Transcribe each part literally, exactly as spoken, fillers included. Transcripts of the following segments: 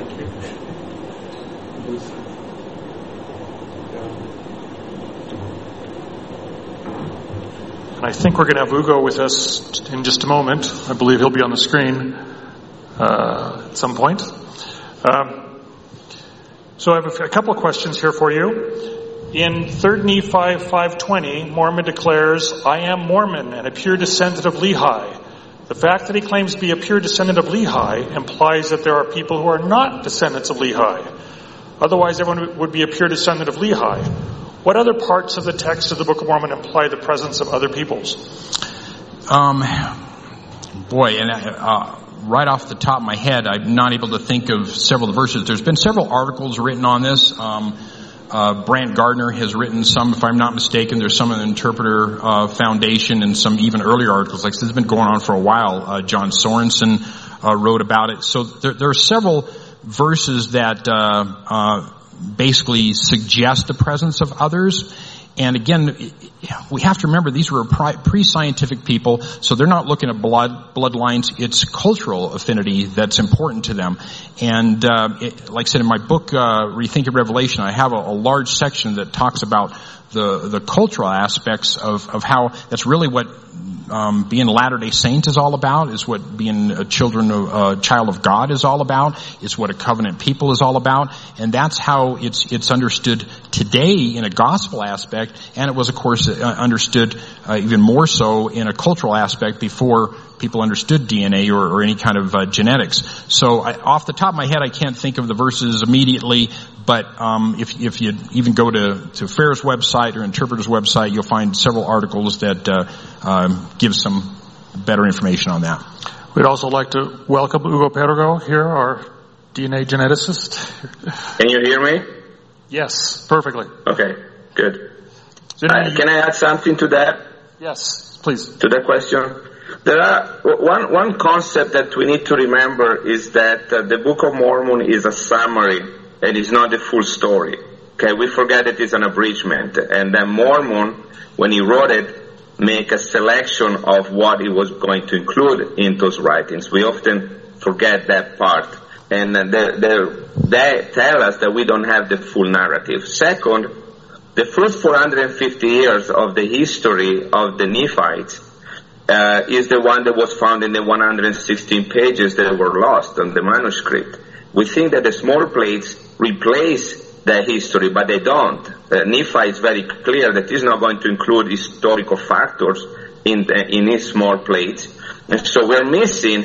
Thank you. And I think we're going to have Ugo with us in just a moment. I believe he'll be on the screen uh, at some point. Um, so I have a, a couple of questions here for you. In Third Nephi five twenty, Mormon declares, "I am Mormon and a pure descendant of Lehi." The fact that he claims to be a pure descendant of Lehi implies that there are people who are not descendants of Lehi. Otherwise, everyone would be a pure descendant of Lehi. What other parts of the text of the Book of Mormon imply the presence of other peoples? Um, boy, and uh, right off the top of my head, I'm not able to think of several of the verses. There's been several articles written on this. Um, uh, Brant Gardner has written some, if I'm not mistaken. There's some in the Interpreter uh, Foundation and some even earlier articles. Like this has been going on for a while. Uh, John Sorensen uh, wrote about it. So there, there are several verses that uh, uh, basically suggest the presence of others. And again, we have to remember these were pre-scientific people, so they're not looking at blood bloodlines. It's cultural affinity that's important to them. And uh, it, like I said in my book, uh, Rethinking Revelation, I have a, a large section that talks about the the cultural aspects of of how that's really what um, being a Latter-day Saint is all about. Is what being a children of uh, child of God is all about. It's what a covenant people is all about, and that's how it's it's understood today in a gospel aspect. And it was, of course, uh, understood uh, even more so in a cultural aspect before people understood D N A or, or any kind of uh, genetics. So I, off the top of my head, I can't think of the verses immediately, but um, if, if you even go to, to Fair's website or Interpreter's website, you'll find several articles that uh, um, give some better information on that. We'd also like to welcome Ugo Perego here, our D N A geneticist. Can you hear me? Yes, perfectly. Okay, good. Uh, can I add something to that? Yes, please. To that question? There are one one concept that we need to remember is that uh, the Book of Mormon is a summary and is not the full story. Okay, we forget it is an abridgment, and then Mormon, when he wrote it, make a selection of what he was going to include in those writings. We often forget that part, and they, they tell us that we don't have the full narrative. Second, the first four hundred fifty years of the history of the Nephites uh, is the one that was found in the one hundred sixteen pages that were lost on the manuscript. We think that the small plates replace that history, but they don't. Uh, Nephi is very clear that he's not going to include historical factors in the, in his small plates. And so we're missing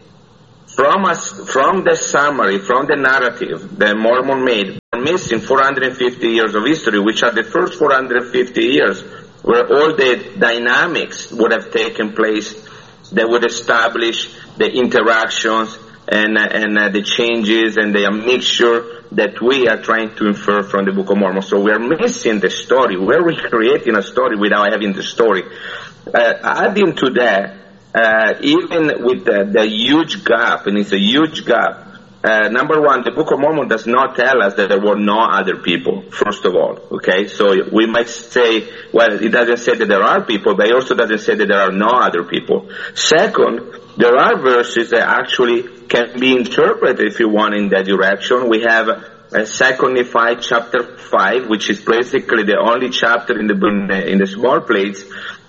from us, from the summary, from the narrative that Mormon made, we're missing four hundred fifty years of history, which are the first four hundred fifty years where all the dynamics would have taken place that would establish the interactions and, uh, and uh, the changes and the mixture that we are trying to infer from the Book of Mormon. So we're missing the story. We're recreating a story without having the story. Uh, adding to that, uh, even with the, the huge gap, and it's a huge gap, uh, number one, the Book of Mormon does not tell us that there were no other people, first of all, okay? So we might say, well, it doesn't say that there are people, but it also doesn't say that there are no other people. Second, there are verses that actually can be interpreted, if you want, in that direction. We have uh, Second Nephi chapter five, which is basically the only chapter in the in the small plates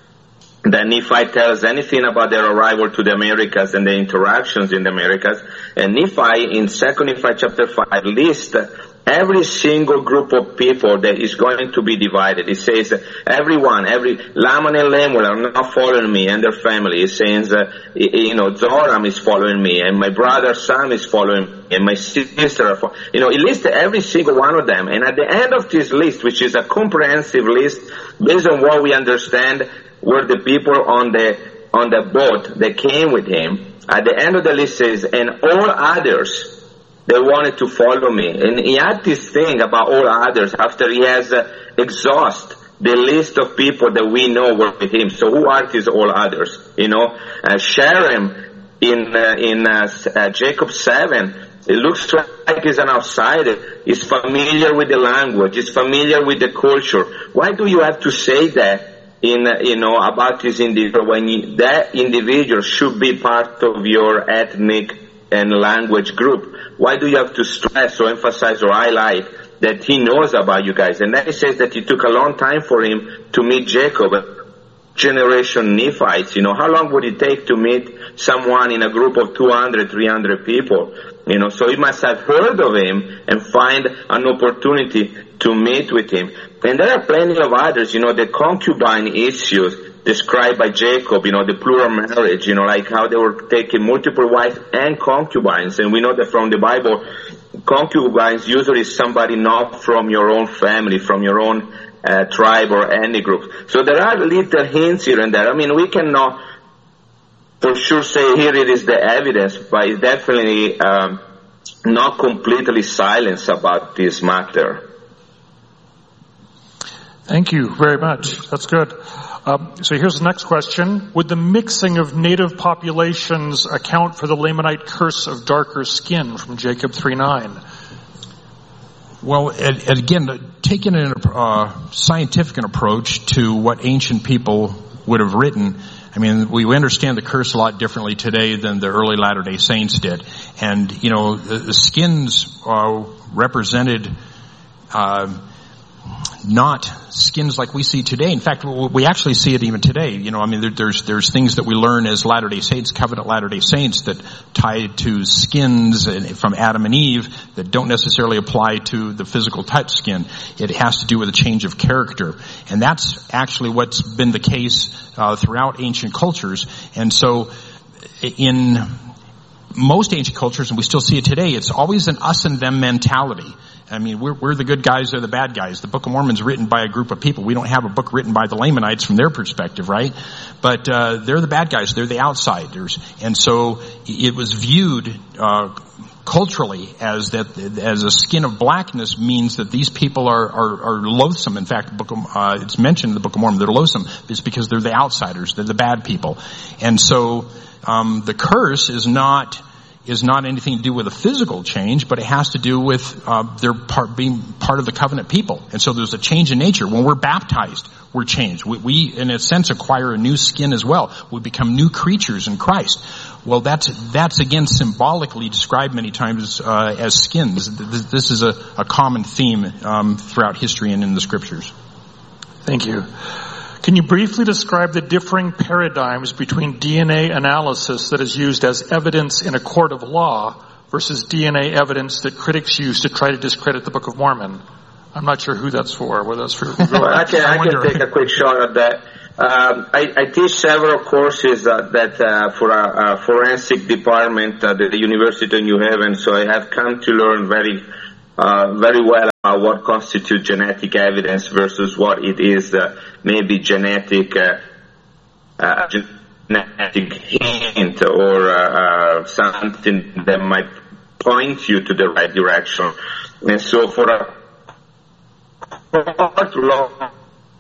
that Nephi tells anything about their arrival to the Americas and the interactions in the Americas. And Nephi, in Second Nephi chapter five, lists every single group of people that is going to be divided. It says, everyone, every, Laman and Lemuel are not following me and their family. It says, uh, you know, Zoram is following me, and my brother Sam is following me, and my sister are following. You know, it lists every single one of them. And at the end of this list, which is a comprehensive list, based on what we understand were the people on the, on the boat that came with him, at the end of the list says, and all others, they wanted to follow me. And he had this thing about all others after he has uh, exhausted the list of people that we know were with him. So who are these all others? You know, uh, Sherem in uh, in uh, uh, Jacob seven, it looks like he's an outsider. He's familiar with the language. He's familiar with the culture. Why do you have to say that in uh, you know about this individual when you, that individual should be part of your ethnic and language group. Why do you have to stress or emphasize or highlight that he knows about you guys? And then he says that it took a long time for him to meet Jacob, generation Nephites. You know, how long would it take to meet someone in a group of two hundred, three hundred people? You know, so he must have heard of him and find an opportunity to meet with him. And there are plenty of others, you know, the concubine issues described by Jacob, you know, the plural marriage, you know, like how they were taking multiple wives and concubines. And we know that from the Bible, concubines usually is somebody not from your own family, from your own uh, tribe or any group. So there are little hints here and there. I mean, we cannot for sure say here it is the evidence, but it's definitely um, not completely silent about this matter. Thank you very much. That's good. Um, so here's the next question. Would the mixing of native populations account for the Lamanite curse of darker skin from Jacob three nine? Well, and, and again, taking a uh, scientific approach to what ancient people would have written, I mean, we understand the curse a lot differently today than the early Latter-day Saints did. And, you know, the, the skins uh, represented uh, not skins like we see today. In fact, we actually see it even today. You know, I mean, there, there's there's things that we learn as Latter-day Saints, covenant Latter-day Saints, that tie to skins from Adam and Eve that don't necessarily apply to the physical touch skin. It has to do with a change of character, and that's actually what's been the case uh, throughout ancient cultures. And so, in most ancient cultures, and we still see it today, it's always an us and them mentality. I mean, we're, we're the good guys, they're the bad guys. The Book of Mormon's written by a group of people. We don't have a book written by the Lamanites from their perspective, right? But uh, they're the bad guys, they're the outsiders. And so it was viewed uh, culturally as that, as a skin of blackness means that these people are, are, are loathsome. In fact, the Book of, uh, it's mentioned in the Book of Mormon, they're loathsome. It's because they're the outsiders, they're the bad people. And so um, the curse is not... is not anything to do with a physical change, but it has to do with uh, their part being part of the covenant people. And so there's a change in nature. When we're baptized, we're changed. We, we, in a sense, acquire a new skin as well. We become new creatures in Christ. Well, that's that's again symbolically described many times uh, as skins. This is a, a common theme um, throughout history and in the scriptures. Thank you. Can you briefly describe the differing paradigms between D N A analysis that is used as evidence in a court of law versus D N A evidence that critics use to try to discredit the Book of Mormon? I'm not sure who that's for, whether that's for... well, I can, I can take a quick shot at that. Um, I, I teach several courses uh, that uh, for a, a forensic department at the University of New Haven, so I have come to learn very uh, very well about what constitutes genetic evidence versus what it is uh, maybe genetic uh, uh, genetic hint or uh, uh, something that might point you to the right direction. And so for a court law,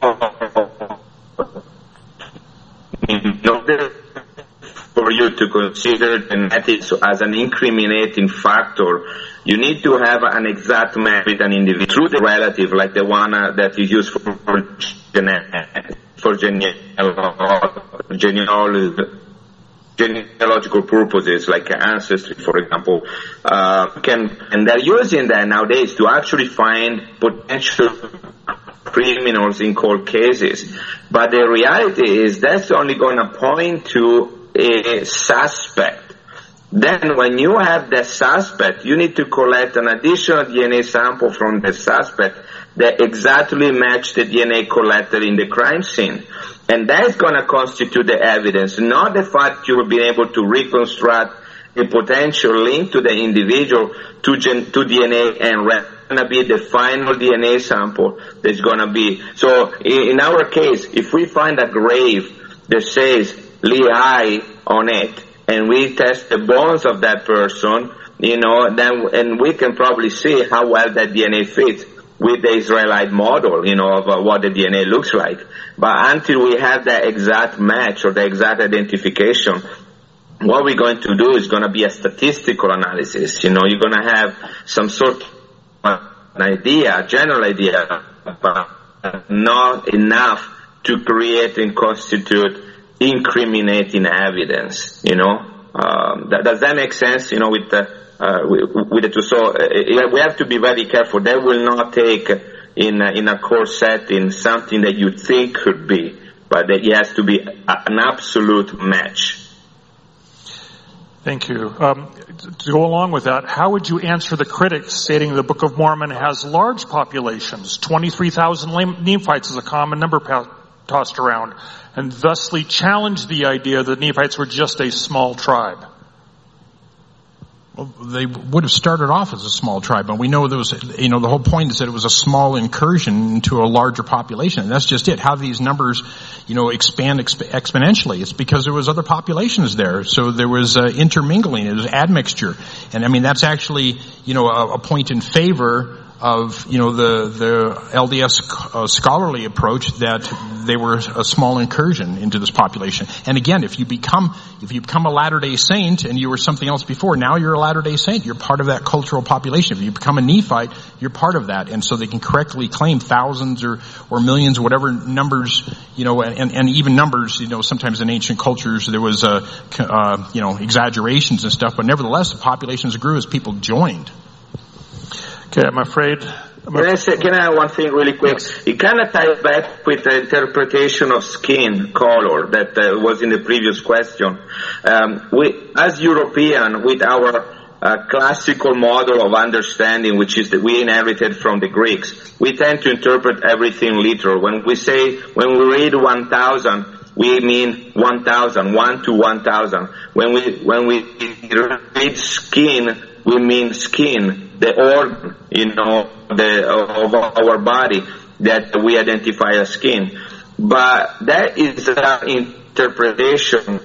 in order for you to consider genetics as an incriminating factor, you need to have an exact match with an individual through the relative, like the one uh, that is used for genetic, for genealogical, genealogical purposes, like ancestry, for example. Uh, can and they're using that nowadays to actually find potential criminals in cold cases. But the reality is that's only going to point to a suspect. Then when you have the suspect, you need to collect an additional D N A sample from the suspect that exactly match the D N A collected in the crime scene. And that's going to constitute the evidence, not the fact you will be able to reconstruct a potential link to the individual to, gen- to D N A and re- going to be the final D N A sample that's going to be. So in our case, if we find a grave that says Lehi on it, and we test the bones of that person, you know, then and we can probably see how well that D N A fits with the Israelite model, you know, of uh, what the D N A looks like. But until we have that exact match or the exact identification, what we're going to do is going to be a statistical analysis. You know, you're going to have some sort of an idea, a general idea, but not enough to create and constitute incriminating evidence, you know. um, that, does that make sense? You know, with the uh, with, with the two. So uh, we have to be very careful. That will not take in a, in a course setting something that you think could be, but that it has to be a, an absolute match. Thank you. Um, to go along with that, how would you answer the critics stating the Book of Mormon has large populations? twenty-three thousand Nephites is a common number pa- tossed around, and thusly challenge the idea that Nephites were just a small tribe. Well, they would have started off as a small tribe, but we know there was, you know, the whole point is that it was a small incursion into a larger population, and that's just it. How these numbers, you know, expand exp- exponentially. It's because there was other populations there, so there was uh, intermingling, it was admixture, and I mean that's actually, you know, a, a point in favor of, you know, the the L D S uh, scholarly approach that they were a small incursion into this population. And again, if you become if you become a Latter-day Saint and you were something else before, now you're a Latter-day Saint. You're part of that cultural population. If you become a Nephite, you're part of that. And so they can correctly claim thousands or or millions, whatever numbers, you know, and and even numbers. You know, sometimes in ancient cultures there was a uh, uh, you know exaggerations and stuff, but nevertheless the populations grew as people joined. Okay, I'm afraid. I'm can, I say, can I add one thing really quick? Yes. It kind of ties back with the interpretation of skin color that uh, was in the previous question. Um, we, as European, with our uh, classical model of understanding, which is that we inherited from the Greeks, we tend to interpret everything literal. When we say, when we read one thousand, we mean one thousand, one to one thousand. When we when we read skin, we mean skin. The organ, you know, the, of our body that we identify as skin. But that is an interpretation.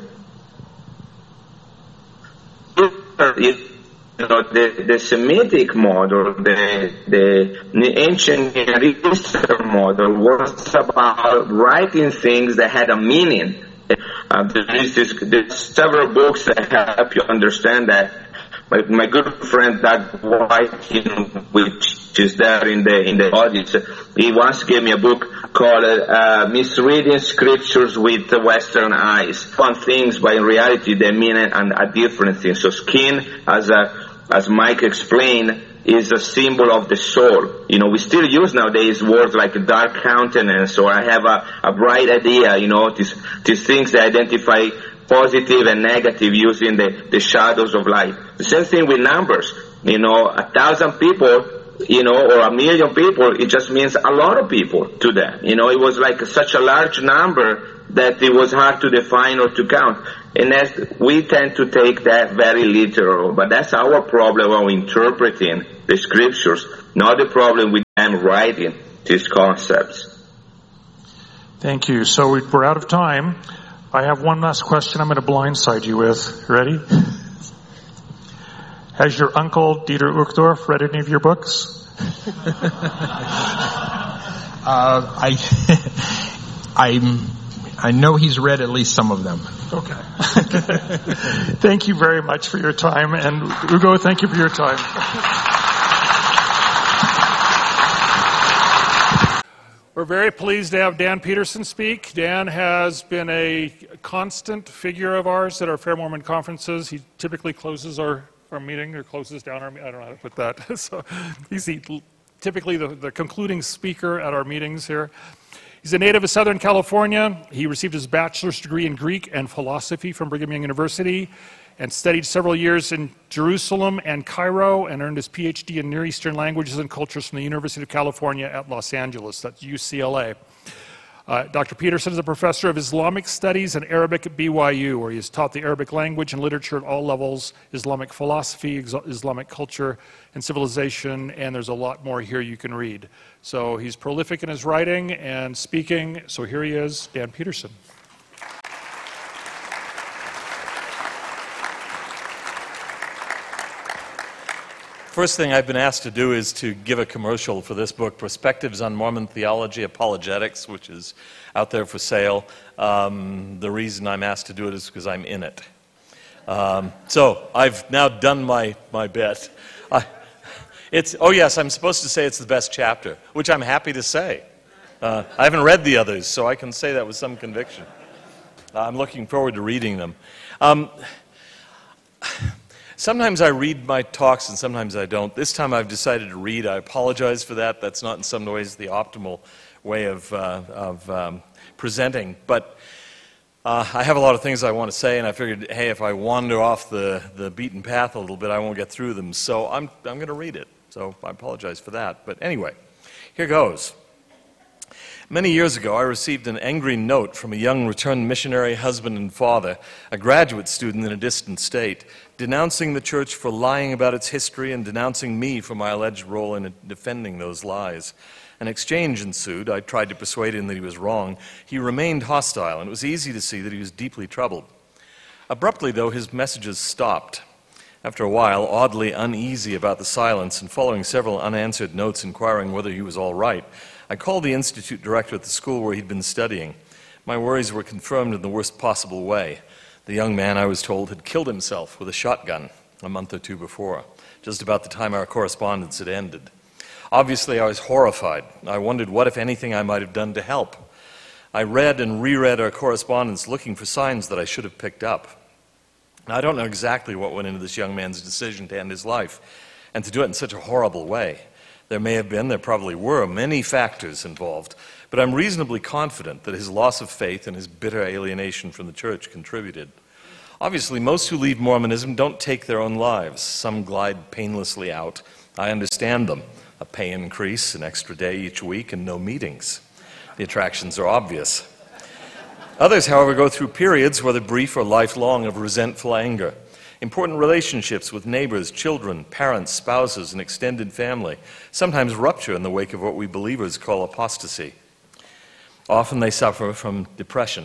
You know, the, the Semitic model, the, the, the ancient Near Eastern model was about writing things that had a meaning. Uh, there is this, there's several books that help you understand that. My, my good friend Doug White, which is there in the in the audience, he once gave me a book called uh, "Misreading Scriptures with Western Eyes." Fun things, but in reality they mean a, a different thing. So, skin, as a, as Mike explained, is a symbol of the soul. You know, we still use nowadays words like dark countenance, or I have a, a bright idea. You know, these these things that identify positive and negative using the, the shadows of light. The same thing with numbers. You know, a thousand people, you know, or a million people, it just means a lot of people to them. You know, it was like such a large number that it was hard to define or to count. And that's, we tend to take that very literal. But that's our problem of interpreting the scriptures, not the problem with them writing these concepts. Thank you. So we're out of time. I have one last question I'm going to blindside you with. Ready? Has your uncle, Dieter Uchtdorf, read any of your books? uh, I, I'm, I know he's read at least some of them. Okay. Thank you very much for your time. And Ugo, thank you for your time. We're very pleased to have Dan Peterson speak. Dan has been a constant figure of ours at our Fair Mormon conferences. He typically closes our, our meeting, or closes down our meeting. I don't know how to put that. So he's the, typically the, the concluding speaker at our meetings here. He's a native of Southern California. He received his bachelor's degree in Greek and philosophy from Brigham Young University, and studied several years in Jerusalem and Cairo, and earned his P H D in Near Eastern Languages and Cultures from the University of California at Los Angeles, that's U C L A. Uh, Doctor Peterson is a professor of Islamic Studies and Arabic at B Y U, where he has taught the Arabic language and literature at all levels, Islamic philosophy, Islamic culture and civilization, and there's a lot more here you can read. So he's prolific in his writing and speaking, so here he is, Dan Peterson. First thing I've been asked to do is to give a commercial for this book, Perspectives on Mormon Theology Apologetics, which is out there for sale. Um, the reason I'm asked to do it is because I'm in it. Um, so I've now done my, my bit. I, it's, oh yes, I'm supposed to say it's the best chapter, which I'm happy to say. Uh, I haven't read the others, so I can say that with some conviction. I'm looking forward to reading them. Um, Sometimes I read my talks and sometimes I don't. This time I've decided to read. I apologize for that. That's not in some ways the optimal way of, uh, of um, presenting. But uh, I have a lot of things I want to say, and I figured, hey, if I wander off the, the beaten path a little bit, I won't get through them. So I'm, I'm going to read it. So I apologize for that. But anyway, here goes. Many years ago, I received an angry note from a young returned missionary husband and father, a graduate student in a distant state, denouncing the church for lying about its history and denouncing me for my alleged role in defending those lies. An exchange ensued. I tried to persuade him that he was wrong. He remained hostile, and it was easy to see that he was deeply troubled. Abruptly, though, his messages stopped. After a while, oddly uneasy about the silence and following several unanswered notes inquiring whether he was all right, I called the institute director at the school where he'd been studying. My worries were confirmed in the worst possible way. The young man, I was told, had killed himself with a shotgun a month or two before, just about the time our correspondence had ended. Obviously, I was horrified. I wondered what, if anything, I might have done to help. I read and reread our correspondence looking for signs that I should have picked up. Now, I don't know exactly what went into this young man's decision to end his life and to do it in such a horrible way. There may have been, there probably were, many factors involved, but I'm reasonably confident that his loss of faith and his bitter alienation from the church contributed. Obviously, most who leave Mormonism don't take their own lives. Some glide painlessly out. I understand them. A pay increase, an extra day each week, and no meetings. The attractions are obvious. Others, however, go through periods, whether brief or lifelong, of resentful anger. Important relationships with neighbors, children, parents, spouses, and extended family sometimes rupture in the wake of what we believers call apostasy. Often they suffer from depression.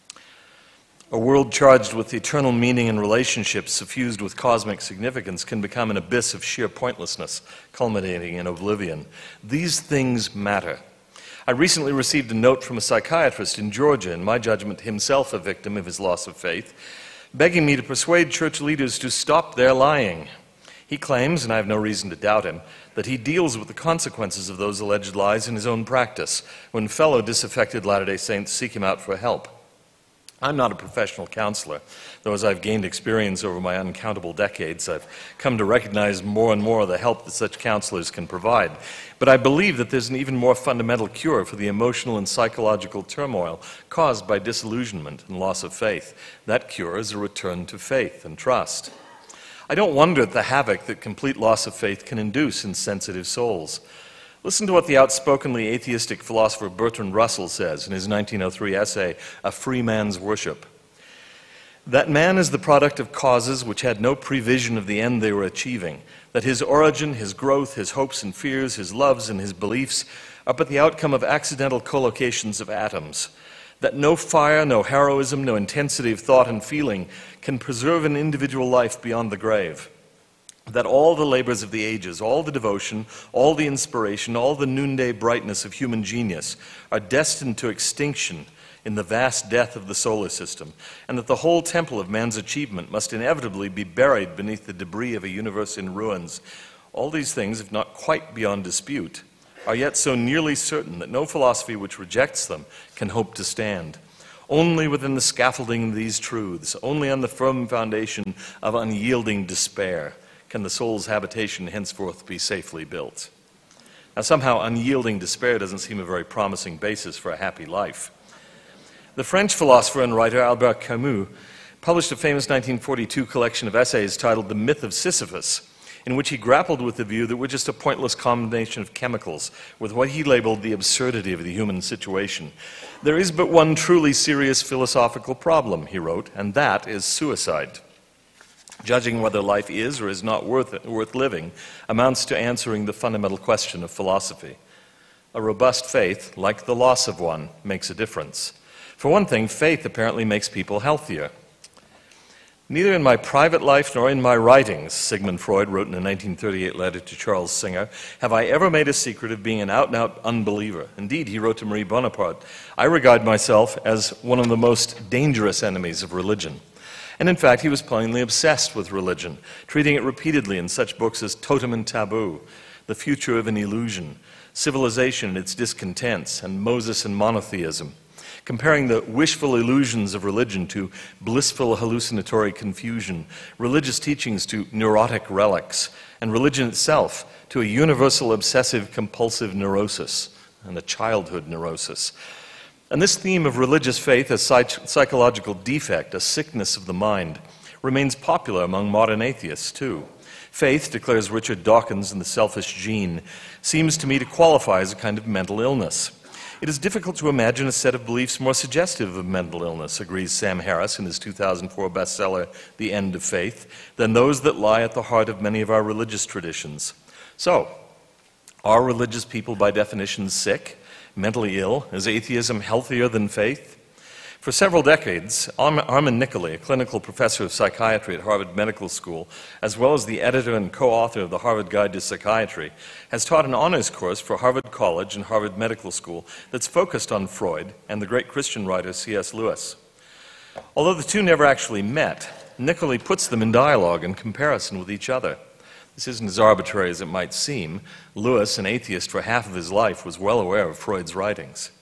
A world charged with eternal meaning and relationships suffused with cosmic significance can become an abyss of sheer pointlessness, culminating in oblivion. These things matter. I recently received a note from a psychiatrist in Georgia, in my judgment himself a victim of his loss of faith, begging me to persuade church leaders to stop their lying. He claims, and I have no reason to doubt him, that he deals with the consequences of those alleged lies in his own practice when fellow disaffected Latter-day Saints seek him out for help. I'm not a professional counselor, though as I've gained experience over my uncountable decades, I've come to recognize more and more the help that such counselors can provide. But I believe that there's an even more fundamental cure for the emotional and psychological turmoil caused by disillusionment and loss of faith. That cure is a return to faith and trust. I don't wonder at the havoc that complete loss of faith can induce in sensitive souls. Listen to what the outspokenly atheistic philosopher Bertrand Russell says in his nineteen oh three essay, A Free Man's Worship. That man is the product of causes which had no prevision of the end they were achieving, that his origin, his growth, his hopes and fears, his loves and his beliefs are but the outcome of accidental collocations of atoms, that no fire, no heroism, no intensity of thought and feeling can preserve an individual life beyond the grave, that all the labors of the ages, all the devotion, all the inspiration, all the noonday brightness of human genius are destined to extinction in the vast death of the solar system, and that the whole temple of man's achievement must inevitably be buried beneath the debris of a universe in ruins. All these things, if not quite beyond dispute, are yet so nearly certain that no philosophy which rejects them can hope to stand. Only within the scaffolding of these truths, only on the firm foundation of unyielding despair, can the soul's habitation henceforth be safely built. Now, somehow unyielding despair doesn't seem a very promising basis for a happy life. The French philosopher and writer Albert Camus published a famous nineteen forty-two collection of essays titled The Myth of Sisyphus, in which he grappled with the view that we're just a pointless combination of chemicals, with what he labeled the absurdity of the human situation. There is but one truly serious philosophical problem, he wrote, and that is suicide. Judging whether life is or is not worth it, worth living amounts to answering the fundamental question of philosophy. A robust faith, like the loss of one, makes a difference. For one thing, faith apparently makes people healthier. Neither in my private life nor in my writings, Sigmund Freud wrote in a nineteen thirty-eight letter to Charles Singer, have I ever made a secret of being an out-and-out unbeliever. Indeed, he wrote to Marie Bonaparte, I regard myself as one of the most dangerous enemies of religion. And in fact, he was plainly obsessed with religion, treating it repeatedly in such books as Totem and Taboo, The Future of an Illusion, Civilization and Its Discontents, and Moses and Monotheism. comparing the wishful illusions of religion to blissful hallucinatory confusion, religious teachings to neurotic relics, and religion itself to a universal obsessive compulsive neurosis and a childhood neurosis. And this theme of religious faith as psych- psychological defect, a sickness of the mind, remains popular among modern atheists too. Faith, declares Richard Dawkins in The Selfish Gene, seems to me to qualify as a kind of mental illness. It is difficult to imagine a set of beliefs more suggestive of mental illness, agrees Sam Harris in his two thousand four bestseller, The End of Faith, than those that lie at the heart of many of our religious traditions. So, are religious people by definition sick, mentally ill? Is atheism healthier than faith? For several decades, Armin Nicolai, a clinical professor of psychiatry at Harvard Medical School, as well as the editor and co-author of the Harvard Guide to Psychiatry, has taught an honors course for Harvard College and Harvard Medical School that's focused on Freud and the great Christian writer C S Lewis. Although the two never actually met, Nicolai puts them in dialogue and comparison with each other. This isn't as arbitrary as it might seem. Lewis, an atheist for half of his life, was well aware of Freud's writings.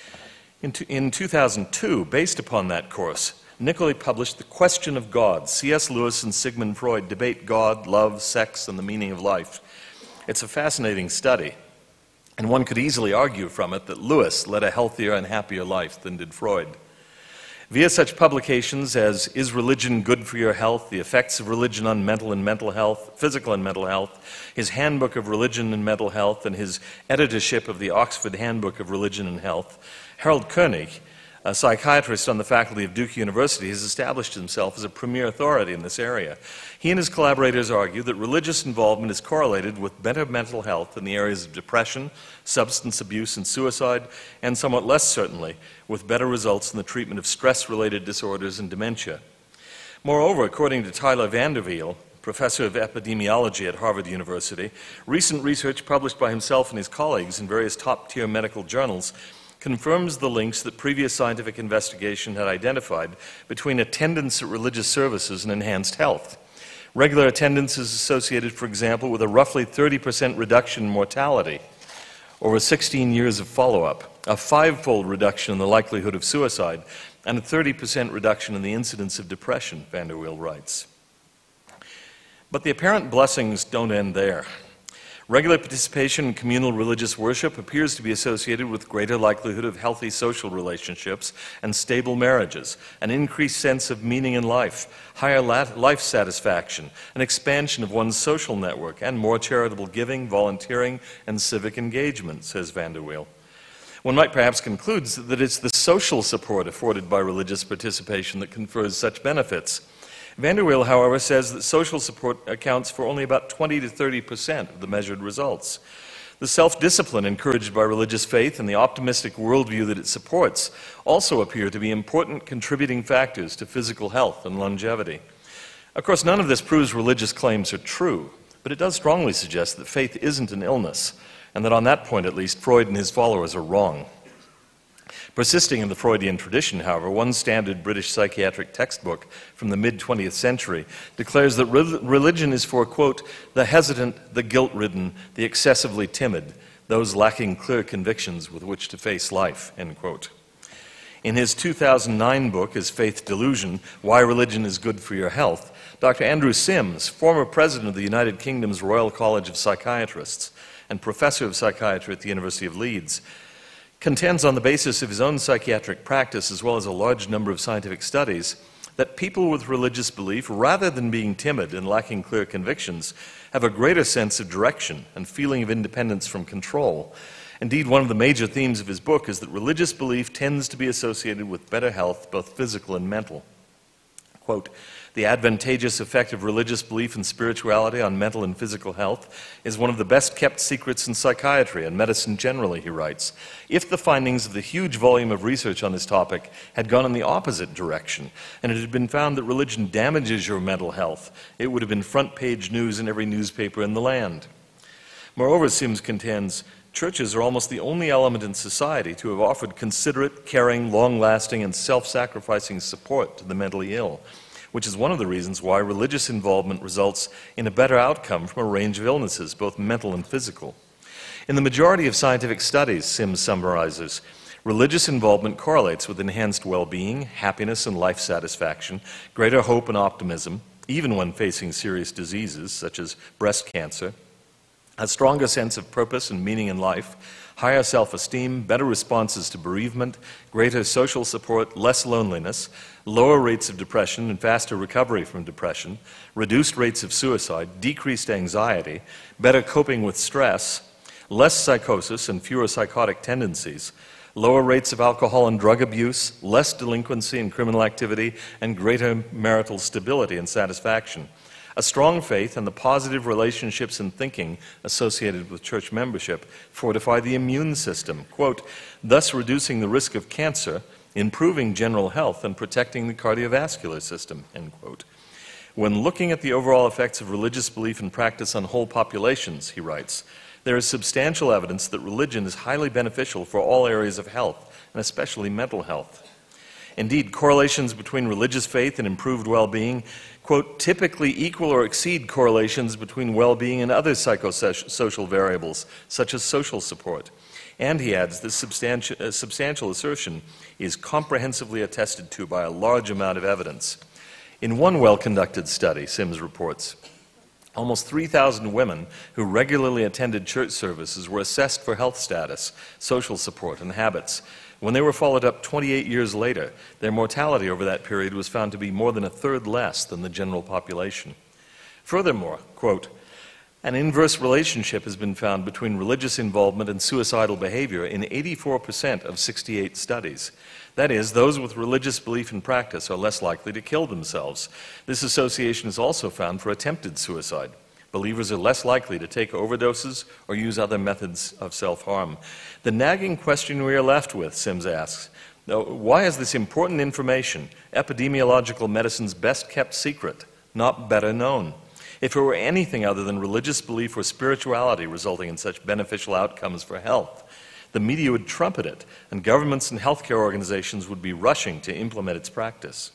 In two thousand two, based upon that course, Nicolai published The Question of God. C S Lewis and Sigmund Freud debate God, love, sex, and the meaning of life. It's a fascinating study, and one could easily argue from it that Lewis led a healthier and happier life than did Freud. Via such publications as Is Religion Good for Your Health?, The Effects of Religion on Mental and Mental Health, Physical and Mental Health, his Handbook of Religion and Mental Health, and his editorship of the Oxford Handbook of Religion and Health, Harold Koenig, a psychiatrist on the faculty of Duke University, has established himself as a premier authority in this area. He and his collaborators argue that religious involvement is correlated with better mental health in the areas of depression, substance abuse, and suicide, and somewhat less certainly, with better results in the treatment of stress-related disorders and dementia. Moreover, according to Tyler Vanderveel, professor of epidemiology at Harvard University, recent research published by himself and his colleagues in various top-tier medical journals confirms the links that previous scientific investigation had identified between attendance at religious services and enhanced health. Regular attendance is associated, for example, with a roughly thirty percent reduction in mortality over sixteen years of follow-up, a five-fold reduction in the likelihood of suicide, and a thirty percent reduction in the incidence of depression, Vanderweel writes. But the apparent blessings don't end there. Regular participation in communal religious worship appears to be associated with greater likelihood of healthy social relationships and stable marriages, an increased sense of meaning in life, higher life satisfaction, an expansion of one's social network, and more charitable giving, volunteering, and civic engagement, says Vanderweel. One might perhaps conclude that it's the social support afforded by religious participation that confers such benefits. Vanderweel, however, says that social support accounts for only about twenty to thirty percent of the measured results. The self-discipline encouraged by religious faith and the optimistic worldview that it supports also appear to be important contributing factors to physical health and longevity. Of course, none of this proves religious claims are true, but it does strongly suggest that faith isn't an illness, and that on that point at least, Freud and his followers are wrong. Persisting in the Freudian tradition, however, one standard British psychiatric textbook from the mid-twentieth century declares that re- religion is for, quote, the hesitant, the guilt-ridden, the excessively timid, those lacking clear convictions with which to face life, end quote. In his two thousand nine book, Is Faith Delusion? Why Religion is Good for Your Health, Doctor Andrew Sims, former president of the United Kingdom's Royal College of Psychiatrists and professor of psychiatry at the University of Leeds, contends on the basis of his own psychiatric practice as well as a large number of scientific studies that people with religious belief, rather than being timid and lacking clear convictions, have a greater sense of direction and feeling of independence from control. Indeed, one of the major themes of his book is that religious belief tends to be associated with better health, both physical and mental. Quote, the advantageous effect of religious belief and spirituality on mental and physical health is one of the best-kept secrets in psychiatry and medicine generally, he writes. If the findings of the huge volume of research on this topic had gone in the opposite direction, and it had been found that religion damages your mental health, it would have been front-page news in every newspaper in the land. Moreover, Sims contends, churches are almost the only element in society to have offered considerate, caring, long-lasting, and self-sacrificing support to the mentally ill, which is one of the reasons why religious involvement results in a better outcome from a range of illnesses, both mental and physical. In the majority of scientific studies, Sims summarizes, Religious involvement correlates with enhanced well-being, happiness and life satisfaction, greater hope and optimism, even when facing serious diseases such as breast cancer, a stronger sense of purpose and meaning in life, higher self-esteem, better responses to bereavement, greater social support, less loneliness, lower rates of depression and faster recovery from depression, reduced rates of suicide, decreased anxiety, better coping with stress, less psychosis and fewer psychotic tendencies, lower rates of alcohol and drug abuse, less delinquency and criminal activity, and greater marital stability and satisfaction. A strong faith and the positive relationships and thinking associated with church membership fortify the immune system, quote, thus reducing the risk of cancer, improving general health, and protecting the cardiovascular system, end quote. When looking at the overall effects of religious belief and practice on whole populations, he writes, there is substantial evidence that religion is highly beneficial for all areas of health, and especially mental health. Indeed, correlations between religious faith and improved well-being, quote, typically equal or exceed correlations between well-being and other psychosocial variables, such as social support. And he adds, this substantial, uh, substantial assertion is comprehensively attested to by a large amount of evidence. In one well-conducted study, Sims reports, almost three thousand women who regularly attended church services were assessed for health status, social support, and habits. When they were followed up twenty-eight years later, their mortality over that period was found to be more than a third less than the general population. Furthermore, quote, an inverse relationship has been found between religious involvement and suicidal behavior in eighty-four percent of sixty-eight studies. That is, those with religious belief and practice are less likely to kill themselves. This association is also found for attempted suicide. Believers are less likely to take overdoses or use other methods of self-harm. The nagging question we are left with, Sims asks, why is this important information, epidemiological medicine's best-kept secret, not better known? If it were anything other than religious belief or spirituality resulting in such beneficial outcomes for health, the media would trumpet it, and governments and healthcare organizations would be rushing to implement its practice.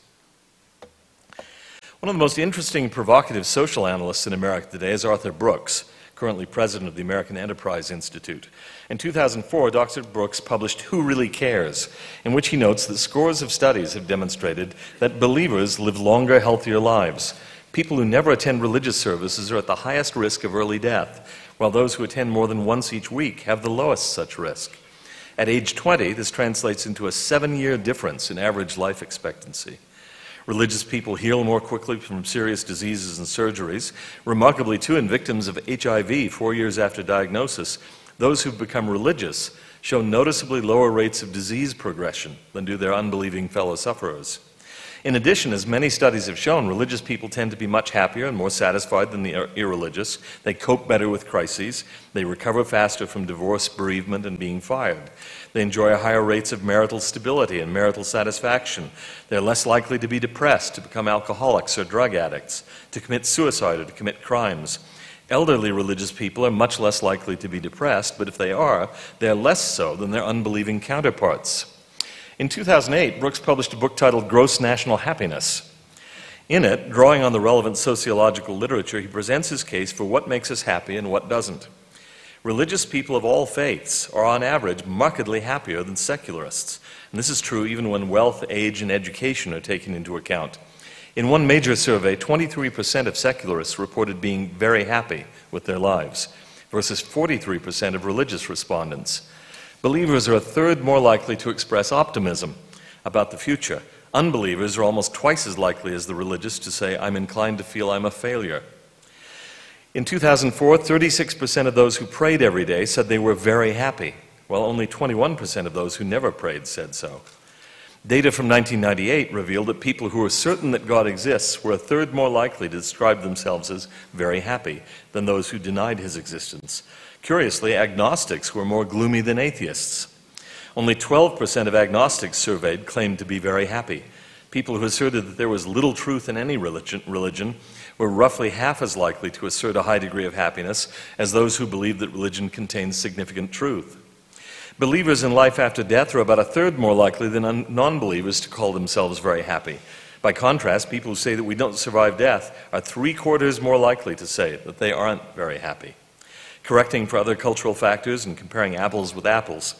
One of the most interesting and provocative social analysts in America today is Arthur Brooks, currently president of the American Enterprise Institute. In two thousand four, Doctor Brooks published Who Really Cares?, in which he notes that scores of studies have demonstrated that believers live longer, healthier lives. People who never attend religious services are at the highest risk of early death, while those who attend more than once each week have the lowest such risk. At age twenty, this translates into a seven-year difference in average life expectancy. Religious people heal more quickly from serious diseases and surgeries. Remarkably, too, in victims of H I V four years after diagnosis, those who've become religious show noticeably lower rates of disease progression than do their unbelieving fellow sufferers. In addition, as many studies have shown, religious people tend to be much happier and more satisfied than the irreligious. They cope better with crises. They recover faster from divorce, bereavement, and being fired. They enjoy higher rates of marital stability and marital satisfaction. They're less likely to be depressed, to become alcoholics or drug addicts, to commit suicide or to commit crimes. Elderly religious people are much less likely to be depressed, but if they are, they're less so than their unbelieving counterparts. In two thousand eight, Brooks published a book titled Gross National Happiness. In it, drawing on the relevant sociological literature, he presents his case for what makes us happy and what doesn't. Religious people of all faiths are, on average, markedly happier than secularists. And this is true even when wealth, age, and education are taken into account. In one major survey, twenty-three percent of secularists reported being very happy with their lives, versus forty-three percent of religious respondents. Believers are a third more likely to express optimism about the future. Unbelievers are almost twice as likely as the religious to say, I'm inclined to feel I'm a failure. In two thousand four, thirty-six percent of those who prayed every day said they were very happy, while only twenty-one percent of those who never prayed said so. Data from nineteen ninety-eight revealed that people who are certain that God exists were a third more likely to describe themselves as very happy than those who denied his existence. Curiously, agnostics were more gloomy than atheists. Only twelve percent of agnostics surveyed claimed to be very happy. People who asserted that there was little truth in any religion, religion were roughly half as likely to assert a high degree of happiness as those who believed that religion contains significant truth. Believers in life after death are about a third more likely than non-believers to call themselves very happy. By contrast, people who say that we don't survive death are three quarters more likely to say that they aren't very happy. Correcting for other cultural factors and comparing apples with apples,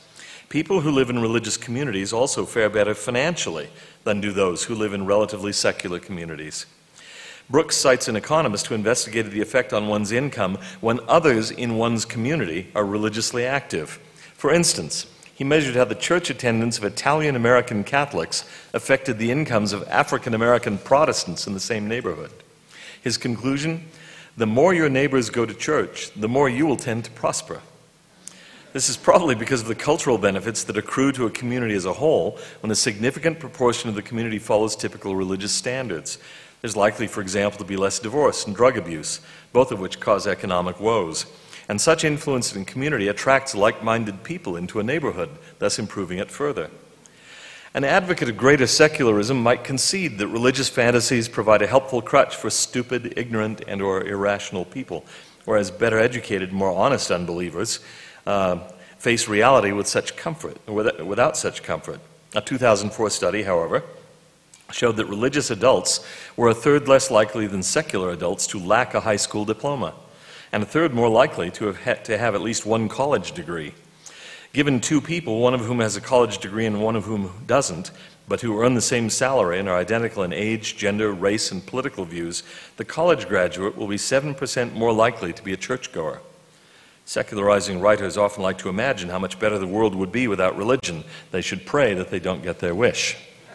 People who live in religious communities also fare better financially than do those who live in relatively secular communities. Brooks cites an economist who investigated the effect on one's income when others in one's community are religiously active. For instance, he measured how the church attendance of Italian-American Catholics affected the incomes of African-American Protestants in the same neighborhood. His conclusion: the more your neighbors go to church, the more you will tend to prosper. This is probably because of the cultural benefits that accrue to a community as a whole when a significant proportion of the community follows typical religious standards. There's likely, for example, to be less divorce and drug abuse, both of which cause economic woes. And such influence in community attracts like-minded people into a neighborhood, thus improving it further. An advocate of greater secularism might concede that religious fantasies provide a helpful crutch for stupid, ignorant, and or irrational people, whereas better educated, more honest unbelievers uh, face reality with such comfort, without such comfort. A two thousand four study, however, showed that religious adults were a third less likely than secular adults to lack a high school diploma, and a third more likely to have, had to have at least one college degree. Given two people, one of whom has a college degree and one of whom doesn't, but who earn the same salary and are identical in age, gender, race, and political views, the college graduate will be seven percent more likely to be a churchgoer. Secularizing writers often like to imagine how much better the world would be without religion. They should pray that they don't get their wish.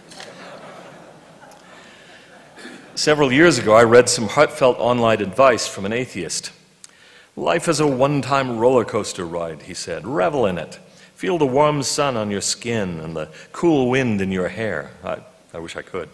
Several years ago, I read some heartfelt online advice from an atheist. Life is a one-time roller coaster ride, he said. Revel in it. Feel the warm sun on your skin and the cool wind in your hair. I, I wish I could.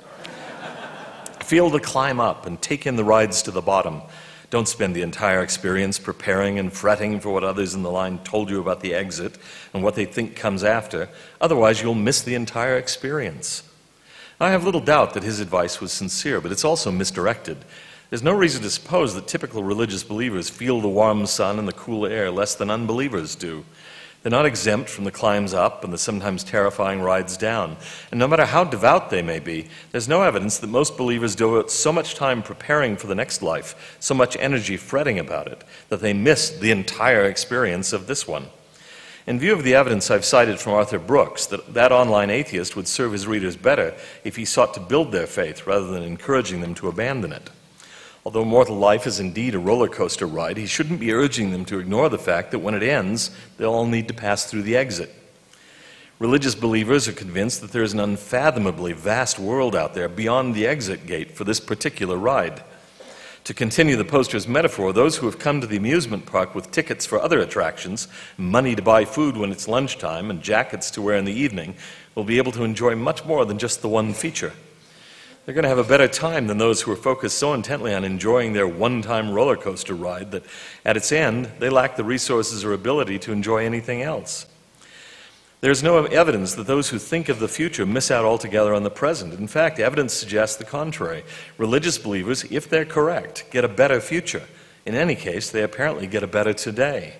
Feel the climb up and take in the rides to the bottom. Don't spend the entire experience preparing and fretting for what others in the line told you about the exit and what they think comes after. Otherwise, you'll miss the entire experience. I have little doubt that his advice was sincere, but it's also misdirected. There's no reason to suppose that typical religious believers feel the warm sun and the cool air less than unbelievers do. They're not exempt from the climbs up and the sometimes terrifying rides down. And no matter how devout they may be, there's no evidence that most believers devote so much time preparing for the next life, so much energy fretting about it, that they miss the entire experience of this one. In view of the evidence I've cited from Arthur Brooks, that that online atheist would serve his readers better if he sought to build their faith rather than encouraging them to abandon it. Although mortal life is indeed a roller coaster ride, he shouldn't be urging them to ignore the fact that when it ends, they'll all need to pass through the exit. Religious believers are convinced that there is an unfathomably vast world out there beyond the exit gate for this particular ride. To continue the poster's metaphor, those who have come to the amusement park with tickets for other attractions, money to buy food when it's lunchtime, and jackets to wear in the evening, will be able to enjoy much more than just the one feature. They're going to have a better time than those who are focused so intently on enjoying their one-time roller coaster ride that at its end, they lack the resources or ability to enjoy anything else. There's no evidence that those who think of the future miss out altogether on the present. In fact, evidence suggests the contrary. Religious believers, if they're correct, get a better future. In any case, they apparently get a better today.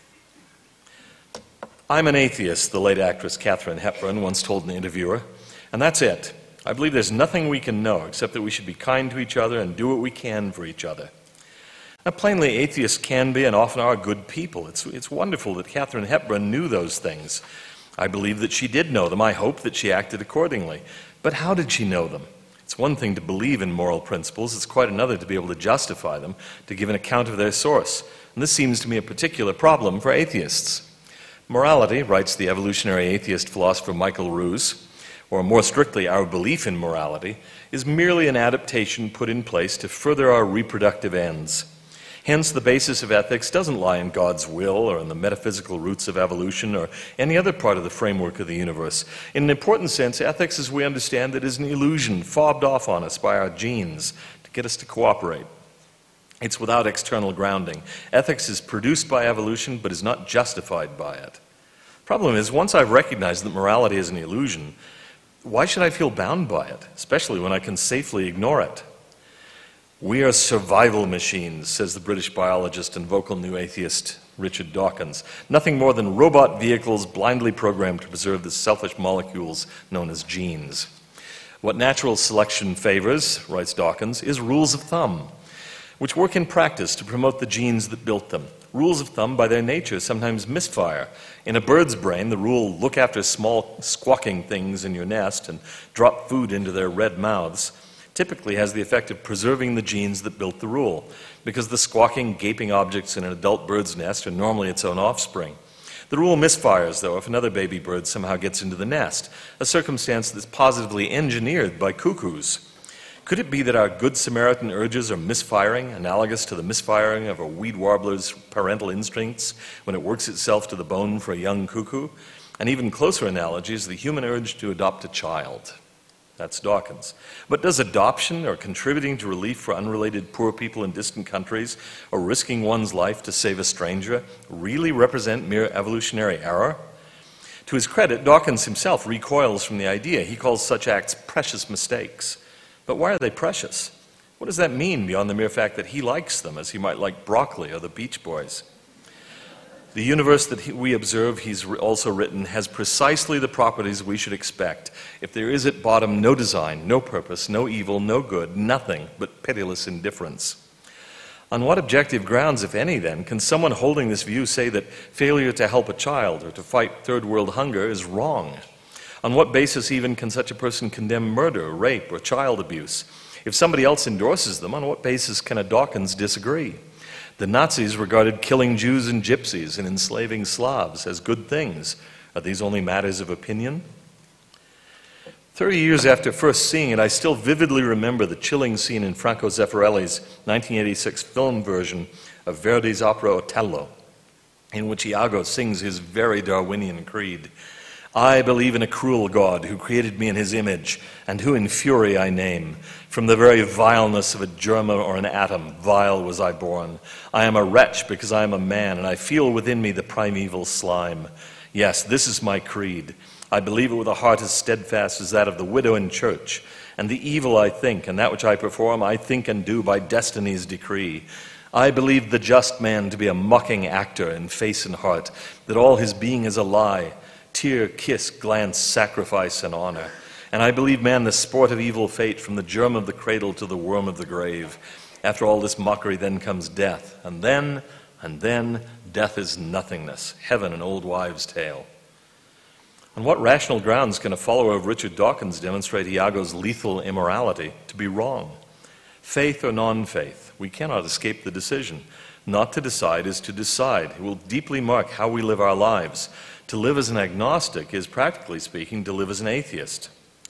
I'm an atheist, the late actress Katharine Hepburn once told an interviewer, and that's it. I believe there's nothing we can know except that we should be kind to each other and do what we can for each other. Now, plainly, atheists can be and often are good people. It's, it's wonderful that Katharine Hepburn knew those things. I believe that she did know them. I hope that she acted accordingly. But how did she know them? It's one thing to believe in moral principles. It's quite another to be able to justify them, to give an account of their source. And this seems to me a particular problem for atheists. Morality, writes the evolutionary atheist philosopher Michael Ruse, or more strictly, our belief in morality, is merely an adaptation put in place to further our reproductive ends. Hence, the basis of ethics doesn't lie in God's will or in the metaphysical roots of evolution or any other part of the framework of the universe. In an important sense, ethics, as we understand it, is an illusion fobbed off on us by our genes to get us to cooperate. It's without external grounding. Ethics is produced by evolution but is not justified by it. The problem is, once I've recognized that morality is an illusion, why should I feel bound by it, especially when I can safely ignore it? We are survival machines, says the British biologist and vocal new atheist Richard Dawkins. Nothing more than robot vehicles blindly programmed to preserve the selfish molecules known as genes. What natural selection favors, writes Dawkins, is rules of thumb, which work in practice to promote the genes that built them. Rules of thumb, by their nature, sometimes misfire. In a bird's brain, the rule, look after small squawking things in your nest and drop food into their red mouths, typically has the effect of preserving the genes that built the rule, because the squawking, gaping objects in an adult bird's nest are normally its own offspring. The rule misfires, though, if another baby bird somehow gets into the nest, a circumstance that's positively engineered by cuckoos. Could it be that our Good Samaritan urges are misfiring, analogous to the misfiring of a weed warbler's parental instincts when it works itself to the bone for a young cuckoo? An even closer analogy is the human urge to adopt a child. That's Dawkins. But does adoption, or contributing to relief for unrelated poor people in distant countries, or risking one's life to save a stranger, really represent mere evolutionary error? To his credit, Dawkins himself recoils from the idea. He calls such acts precious mistakes. But why are they precious? What does that mean beyond the mere fact that he likes them, as he might like broccoli or the Beach Boys? The universe that he, we observe, he's also written, has precisely the properties we should expect. If there is at bottom no design, no purpose, no evil, no good, nothing but pitiless indifference. On what objective grounds, if any, then, can someone holding this view say that failure to help a child or to fight third world hunger is wrong? On what basis even can such a person condemn murder, rape, or child abuse? If somebody else endorses them, on what basis can a Dawkins disagree? The Nazis regarded killing Jews and gypsies and enslaving Slavs as good things. Are these only matters of opinion? Thirty years after first seeing it, I still vividly remember the chilling scene in Franco Zeffirelli's nineteen eighty-six film version of Verdi's opera Otello, in which Iago sings his very Darwinian creed. I believe in a cruel God who created me in his image, and who in fury I name. From the very vileness of a germ or an atom, vile was I born. I am a wretch because I am a man, and I feel within me the primeval slime. Yes, this is my creed. I believe it with a heart as steadfast as that of the widow in church. And the evil I think, and that which I perform, I think and do by destiny's decree. I believe the just man to be a mocking actor in face and heart, that all his being is a lie, tear, kiss, glance, sacrifice, and honor. And I believe man the sport of evil fate, from the germ of the cradle to the worm of the grave. After all this mockery then comes death, and then, and then, death is nothingness, heaven an old wives' tale. On what rational grounds can a follower of Richard Dawkins demonstrate Iago's lethal immorality to be wrong? Faith or non-faith, we cannot escape the decision. Not to decide is to decide. It will deeply mark how we live our lives. To live as an agnostic is, practically speaking, to live as an atheist.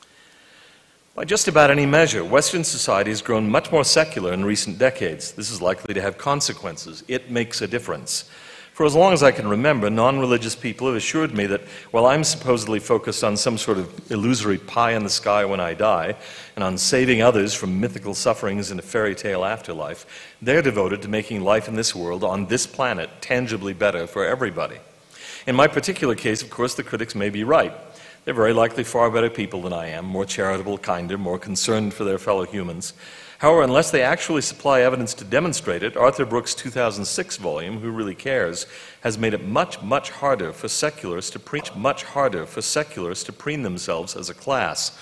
By just about any measure, Western society has grown much more secular in recent decades. This is likely to have consequences. It makes a difference. For as long as I can remember, non-religious people have assured me that while I'm supposedly focused on some sort of illusory pie in the sky when I die, and on saving others from mythical sufferings in a fairy tale afterlife, they're devoted to making life in this world, on this planet, tangibly better for everybody. In my particular case, of course, the critics may be right. They're very likely far better people than I am, more charitable, kinder, more concerned for their fellow humans. However, unless they actually supply evidence to demonstrate it, Arthur Brooks' two thousand six volume, Who Really Cares, has made it much, much harder for secularists to preach, much harder for secularists to preen themselves as a class